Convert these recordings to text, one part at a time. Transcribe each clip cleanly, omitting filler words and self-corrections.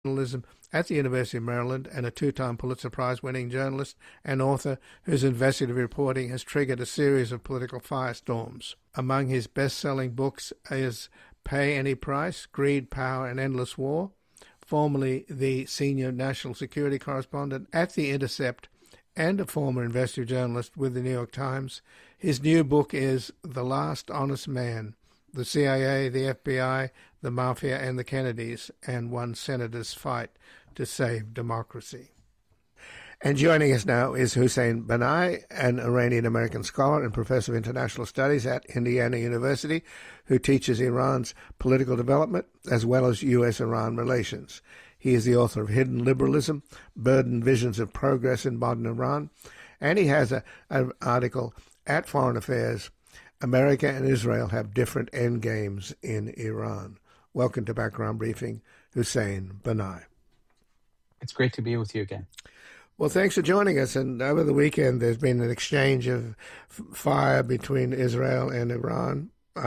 journalism at the University of Maryland and a two-time Pulitzer Prize-winning journalist and author whose investigative reporting has triggered a series of political firestorms. Among his best-selling books is Pay Any Price, Greed, Power, and Endless War, formerly the senior national security correspondent at The Intercept and a former investigative journalist with the New York Times. His new book is The Last Honest Man, the CIA, the FBI, the Mafia, and the Kennedys, and one senator's fight to save democracy. And joining us now is Hussein Banai, an Iranian-American scholar and professor of international studies at Indiana University, who teaches Iran's political development as well as U.S.-Iran relations. He is the author of Hidden Liberalism, Burdened Visions of Progress in Modern Iran, and he has an article at Foreign Affairs, America and Israel Have Different Endgames in Iran. Welcome to Background Briefing, Hussein Banai. It's great to be with you again. Well, thanks for joining us. And over the weekend, there's been an exchange of fire between Israel and Iran.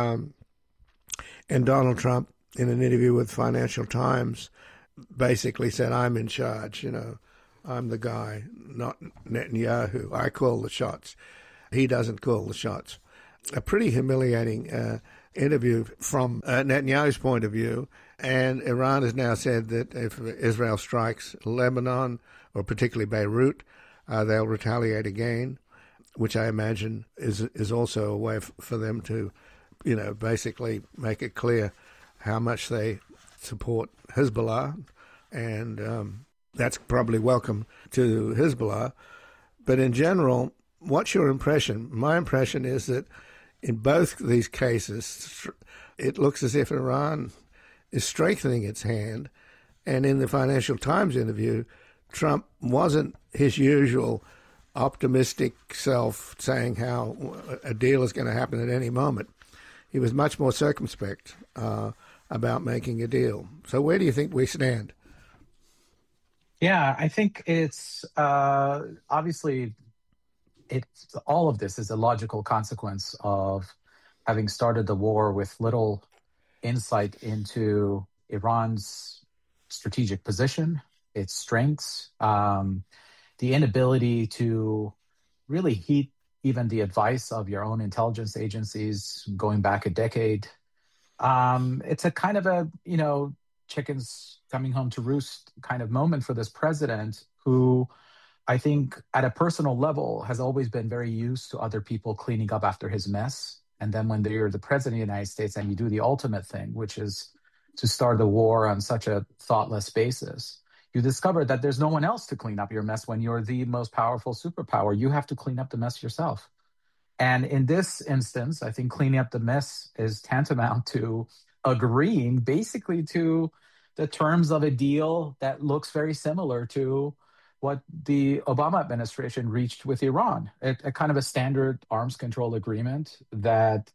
And Donald Trump, in an interview with Financial Times, basically said, I'm in charge, I'm the guy, not Netanyahu. I call the shots. He doesn't call the shots. A pretty humiliating interview from Netanyahu's point of view. And Iran has now said that if Israel strikes Lebanon, or particularly Beirut, they'll retaliate again, which I imagine is also a way for them to, basically make it clear how much they support Hezbollah. And that's probably welcome to Hezbollah. But in general, what's your impression? My impression is that in both these cases, it looks as if Iran is strengthening its hand. And in the Financial Times interview, Trump wasn't his usual optimistic self saying how a deal is going to happen at any moment. He was much more circumspect about making a deal. So where do you think we stand? Yeah, I think it's obviously all of this is a logical consequence of having started the war with little insight into Iran's strategic position, its strengths, the inability to really heed even the advice of your own intelligence agencies going back a decade. It's a kind of a, chickens coming home to roost kind of moment for this president who I think at a personal level has always been very used to other people cleaning up after his mess. And then when you're the president of the United States and you do the ultimate thing, which is to start the war on such a thoughtless basis, you discover that there's no one else to clean up your mess when you're the most powerful superpower. You have to clean up the mess yourself. And in this instance, I think cleaning up the mess is tantamount to agreeing basically to the terms of a deal that looks very similar to what the Obama administration reached with Iran, a kind of a standard arms control agreement that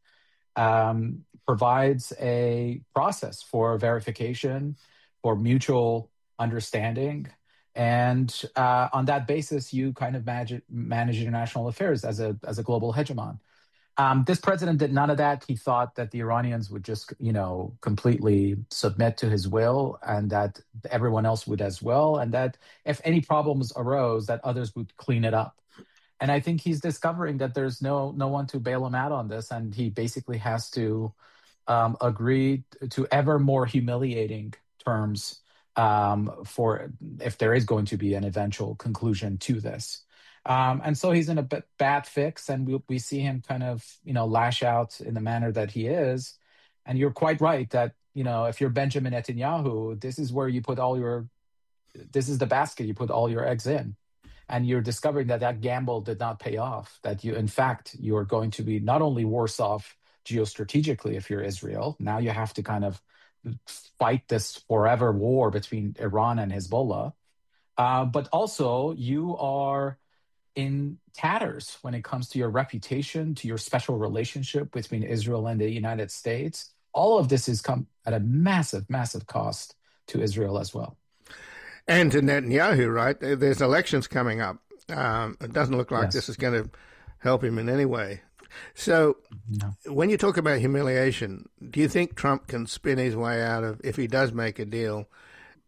provides a process for verification, for mutual understanding. And on that basis, you kind of manage international affairs as a global hegemon. This president did none of that. He thought that the Iranians would just, completely submit to his will and that everyone else would as well. And that if any problems arose, that others would clean it up. And I think he's discovering that there's no one to bail him out on this. And he basically has to agree to ever more humiliating terms for if there is going to be an eventual conclusion to this. And so he's in a bad fix, and we see him kind of, lash out in the manner that he is. And you're quite right that, if you're Benjamin Netanyahu, this is where you put this is the basket you put all your eggs in. And you're discovering that gamble did not pay off, that you're going to be not only worse off geostrategically if you're Israel. Now you have to kind of fight this forever war between Iran and Hezbollah. But also you are in tatters when it comes to your reputation, to your special relationship between Israel and the United States. All of this has come at a massive, massive cost to Israel as well. And to Netanyahu, right? There's elections coming up. It doesn't look like This is going to help him in any way. So when you talk about humiliation, do you think Trump can spin his way out of, if he does make a deal,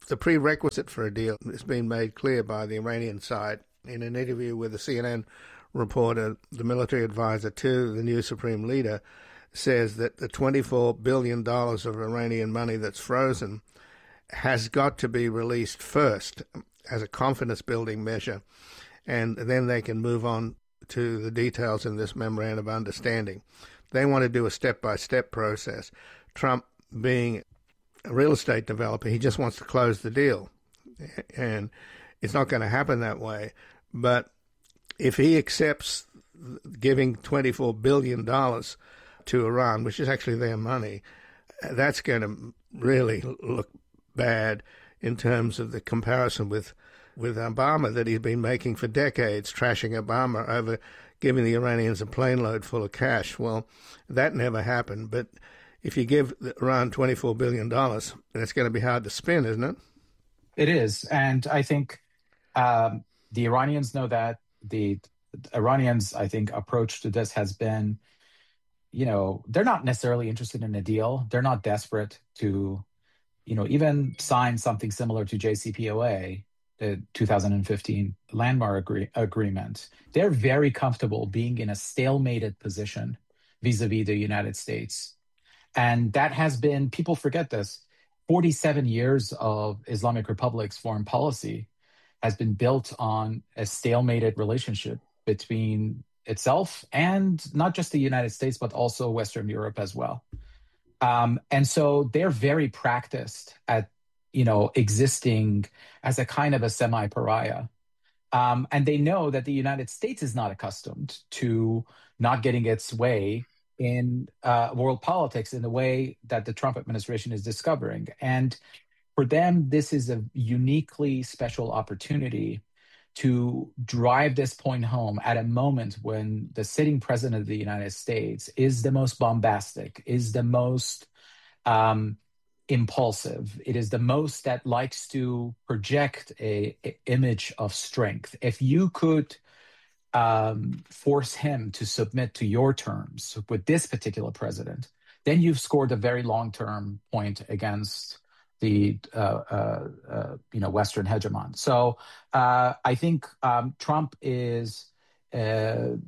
the prerequisite for a deal has been made clear by the Iranian side. In an interview with a CNN reporter, the military advisor to the new supreme leader says that the $24 billion of Iranian money that's frozen has got to be released first as a confidence-building measure, and then they can move on to the details in this memorandum of understanding. They want to do a step-by-step process. Trump, being a real estate developer, he just wants to close the deal, and it's not going to happen that way. But if he accepts giving $24 billion to Iran, which is actually their money, that's going to really look bad in terms of the comparison with Obama that he's been making for decades, trashing Obama over giving the Iranians a plane load full of cash. Well, that never happened. But if you give Iran $24 billion, it's going to be hard to spin, isn't it? It is. And I think the Iranians know that. The Iranians, I think, approach to this has been, they're not necessarily interested in a deal. They're not desperate to, even sign something similar to JCPOA, the 2015 landmark agreement. They're very comfortable being in a stalemated position vis-a-vis the United States. And that has been, people forget this, 47 years of Islamic Republic's foreign policy has been built on a stalemated relationship between itself and not just the United States, but also Western Europe as well. And so they're very practiced at, existing as a kind of a semi-pariah. And they know that the United States is not accustomed to not getting its way in world politics in the way that the Trump administration is discovering. And for them, this is a uniquely special opportunity to drive this point home at a moment when the sitting president of the United States is the most bombastic, is the most impulsive. It is the most that likes to project a image of strength. If you could force him to submit to your terms with this particular president, then you've scored a very long-term point against the Western hegemon. So I think Trump is, and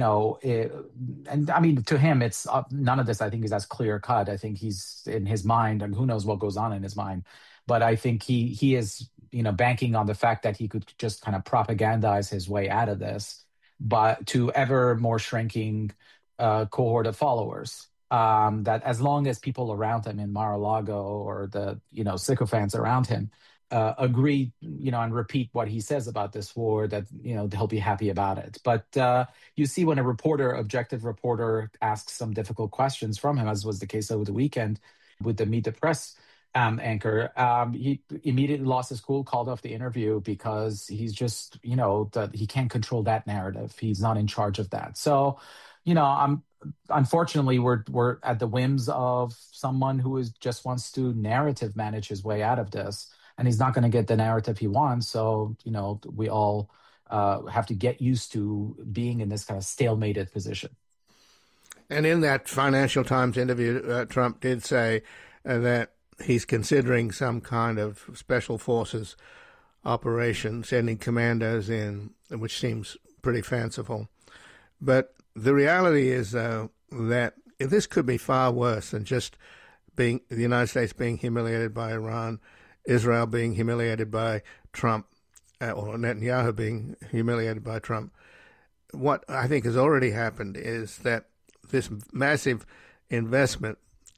I mean, to him, it's none of this, I think, is as clear cut. I think he's in his mind, and who knows what goes on in his mind. But I think he is, banking on the fact that he could just kind of propagandize his way out of this, but to ever more shrinking cohort of followers. That as long as people around him in Mar-a-Lago or the, sycophants around him agree, and repeat what he says about this war, that, he'll be happy about it. But you see when objective reporter asks some difficult questions from him, as was the case over the weekend with the Meet the Press anchor, he immediately lost his cool, called off the interview because he's just, that he can't control that narrative. He's not in charge of that. So, unfortunately, we're at the whims of someone who just wants to narrative manage his way out of this, and he's not going to get the narrative he wants. So, we all have to get used to being in this kind of stalemated position. And in that Financial Times interview, Trump did say that he's considering some kind of special forces operation, sending commandos in, which seems pretty fanciful. But the reality is, though, that this could be far worse than just the United States being humiliated by Iran, Israel being humiliated by Trump, or Netanyahu being humiliated by Trump. What I think has already happened is that this massive investment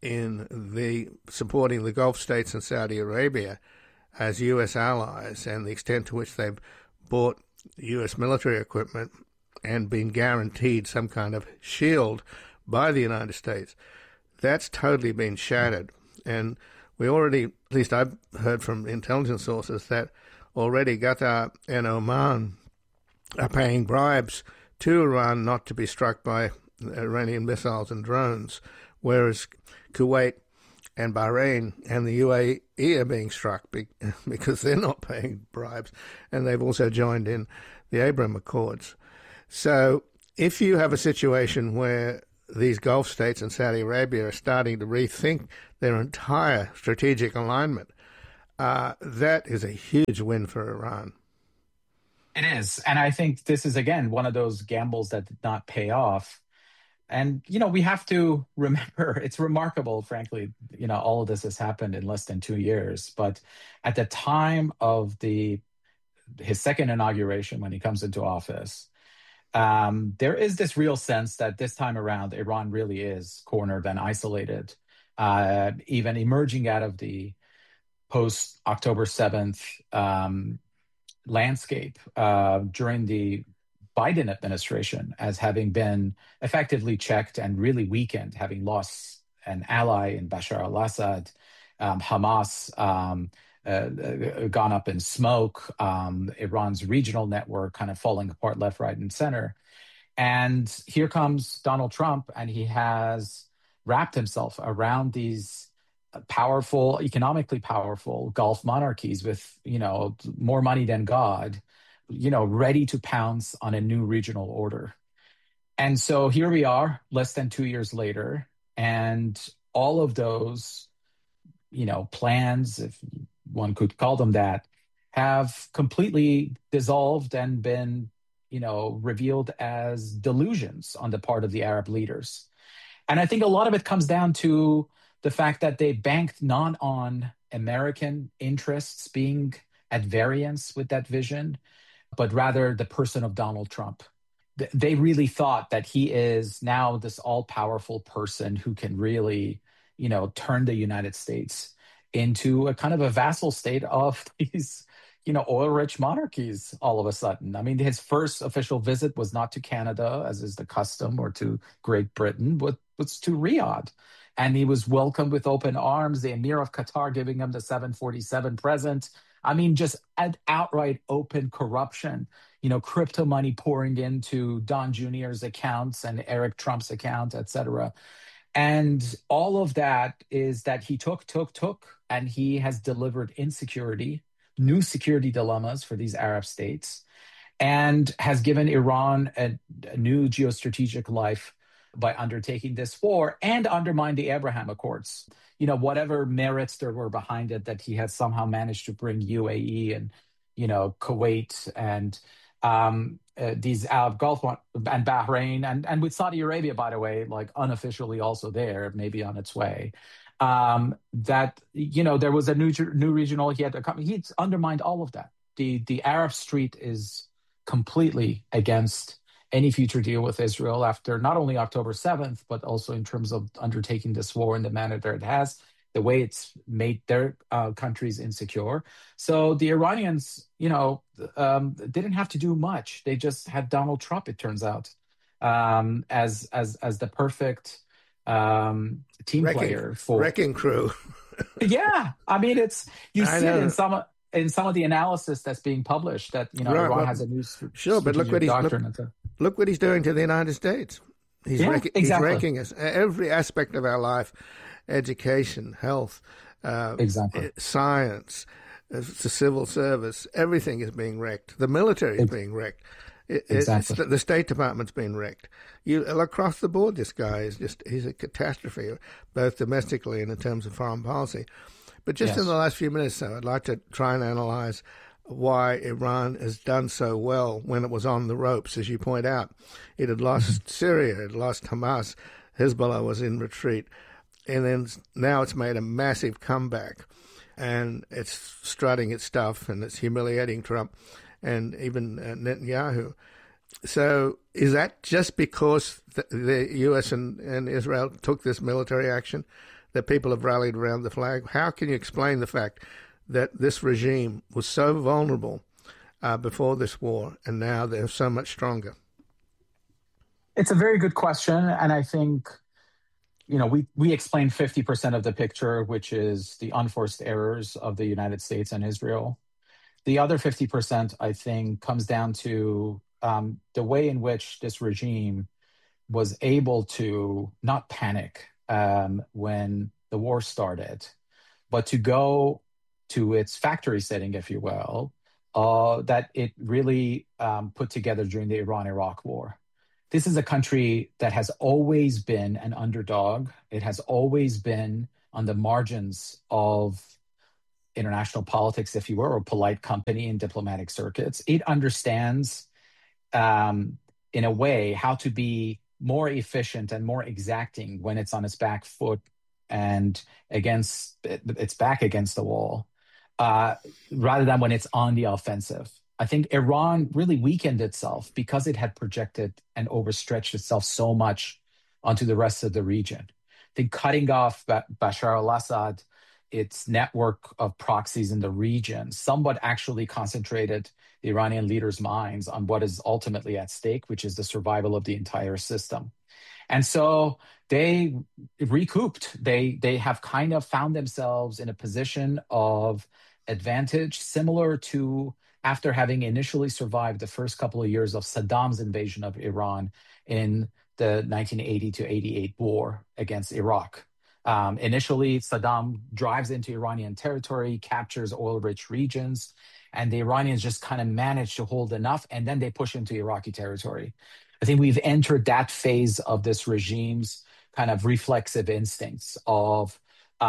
in supporting the Gulf states and Saudi Arabia as U.S. allies, and the extent to which they've bought U.S. military equipment and been guaranteed some kind of shield by the United States, that's totally been shattered. And we already, at least I've heard from intelligence sources, that already Qatar and Oman are paying bribes to Iran not to be struck by Iranian missiles and drones, whereas Kuwait and Bahrain and the UAE are being struck because they're not paying bribes, and they've also joined in the Abraham Accords. So if you have a situation where these Gulf states and Saudi Arabia are starting to rethink their entire strategic alignment, That is a huge win for Iran. It is. And I think this is, again, one of those gambles that did not pay off. And, we have to remember it's remarkable, frankly, all of this has happened in less than 2 years. But at the time of his second inauguration, when he comes into office, there is this real sense that this time around, Iran really is cornered and isolated, even emerging out of the post October 7th landscape during the Biden administration as having been effectively checked and really weakened, having lost an ally in Bashar al-Assad, Hamas gone up in smoke, Iran's regional network kind of falling apart left, right, and center. And here comes Donald Trump, and he has wrapped himself around these powerful, economically powerful Gulf monarchies with, more money than God, ready to pounce on a new regional order. And so here we are, less than 2 years later, and all of those, plans, if one could call them that, have completely dissolved and been, revealed as delusions on the part of the Arab leaders. And I think a lot of it comes down to the fact that they banked not on American interests being at variance with that vision, but rather the person of Donald Trump. They really thought that he is now this all-powerful person who can really, turn the United States into a kind of a vassal state of these, oil-rich monarchies all of a sudden. I mean, his first official visit was not to Canada, as is the custom, or to Great Britain, but was to Riyadh. And he was welcomed with open arms, the Emir of Qatar giving him the 747 present. I mean, just outright open corruption, crypto money pouring into Don Jr.'s accounts and Eric Trump's account, et cetera. And all of that is that he took, and he has delivered insecurity, new security dilemmas for these Arab states, and has given Iran a new geostrategic life by undertaking this war and undermined the Abraham Accords. Whatever merits there were behind it, that he had somehow managed to bring UAE and, Kuwait and these Arab Gulf and Bahrain and with Saudi Arabia, by the way, like unofficially also there, maybe on its way. That there was a new regional. He's undermined all of that. The Arab street is completely against any future deal with Israel after not only October 7th, but also in terms of undertaking this war in the manner that it has, the way it's made their countries insecure. So the Iranians, didn't have to do much. They just had Donald Trump, it turns out, as the perfect team player for wrecking crew. Yeah, I mean, you see it in some of the analysis that's being published that Right, Iran has a new but look what he's doing to the United States. He's wrecking us. Every aspect of our life, education, health, science, the civil service, everything is being wrecked. The military is being wrecked. The State Department's been wrecked. Across the board, this guy he's a catastrophe, both domestically and in terms of foreign policy. But just in the last few minutes, I'd like to try and analyze why Iran has done so well when it was on the ropes, as you point out. It had lost Syria, it had lost Hamas, Hezbollah was in retreat, and then now it's made a massive comeback, and it's strutting its stuff, and it's humiliating Trump and even Netanyahu. So is that just because the U.S. and Israel took this military action that people have rallied around the flag? How can you explain the fact that this regime was so vulnerable before this war, and now they're so much stronger? It's a very good question, and I think we explain 50% of the picture, which is the unforced errors of the United States and Israel. The other 50%, I think, comes down to the way in which this regime was able to not panic when the war started, but to go to its factory setting, if you will, that it really put together during the Iran-Iraq War. This is a country that has always been an underdog. It has always been on the margins of international politics, if you were, or polite company in diplomatic circuits. It understands, in a way, how to be more efficient and more exacting when it's on its back foot and against its back against the wall, rather than when it's on the offensive. I think Iran really weakened itself because it had projected and overstretched itself so much onto the rest of the region. I think cutting off Bashar al-Assad, its network of proxies in the region, somewhat actually concentrated the Iranian leaders' minds on what is ultimately at stake, which is the survival of the entire system. And so they recouped. They have kind of found themselves in a position of advantage, similar to after having initially survived the first couple of years of Saddam's invasion of Iran in the 1980 to 88 war against Iraq. Initially, Saddam drives into Iranian territory, captures oil-rich regions, and the Iranians just kind of manage to hold enough, and then they push into Iraqi territory. I think we've entered that phase of this regime's kind of reflexive instincts of,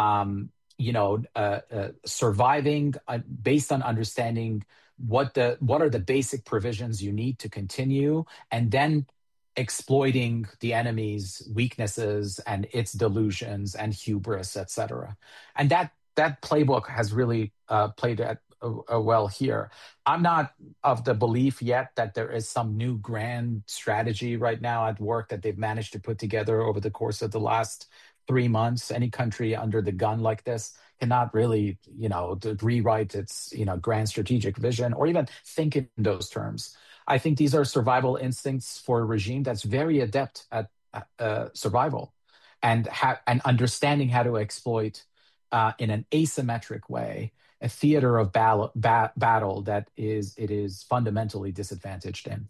surviving based on understanding what are the basic provisions you need to continue, and then exploiting the enemy's weaknesses and its delusions and hubris, etc. And that playbook has really played well here. I'm not of the belief yet that there is some new grand strategy right now at work that they've managed to put together over the course of the last 3 months. Any country under the gun like this cannot really, rewrite its, grand strategic vision or even think in those terms. I think these are survival instincts for a regime that's very adept at survival and understanding how to exploit in an asymmetric way a theater of battle that it is fundamentally disadvantaged in.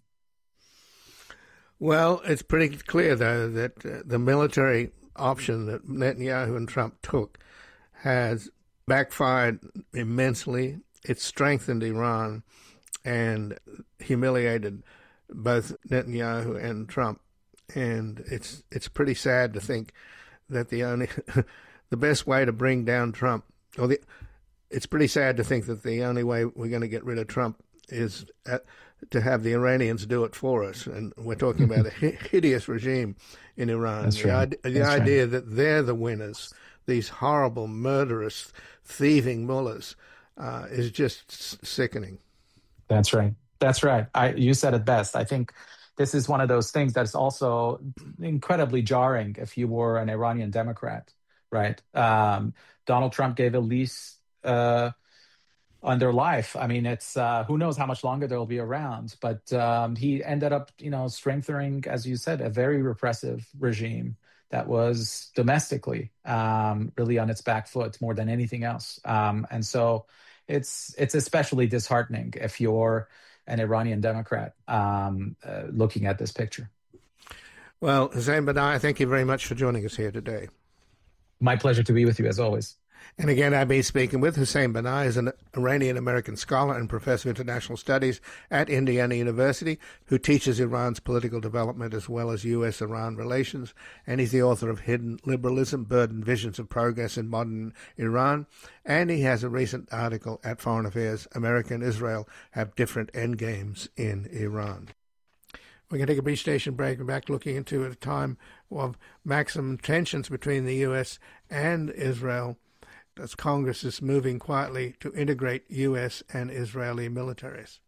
Well, it's pretty clear, though, that the military option that Netanyahu and Trump took has backfired immensely. It's strengthened Iran and humiliated both Netanyahu and Trump. And it's pretty sad to think that the best way to bring down Trump, it's pretty sad to think that the only way we're going to get rid of Trump is to have the Iranians do it for us. And we're talking about a hideous regime in Iran. That's right. The idea that they're the winners, these horrible, murderous, thieving mullahs, is just sickening. That's right. That's right. You said it best. I think this is one of those things that's also incredibly jarring if you were an Iranian Democrat, right? Donald Trump gave a lease on their life. I mean, it's who knows how much longer they'll be around, but he ended up, strengthening, as you said, a very repressive regime that was domestically really on its back foot more than anything else. And so it's especially disheartening if you're an Iranian Democrat looking at this picture. Well, Hussein Banai, thank you very much for joining us here today. My pleasure to be with you, as always. And again, I've been speaking with Hussein Banai, is an Iranian-American scholar and professor of international studies at Indiana University, who teaches Iran's political development as well as U.S.-Iran relations, and he's the author of Hidden Liberalism, Burdened Visions of Progress in Modern Iran, and he has a recent article at Foreign Affairs, America and Israel Have Different Endgames in Iran. We're going to take a brief station break. We're back looking into a time of maximum tensions between the U.S. and Israel as Congress is moving quietly to integrate U.S. and Israeli militaries.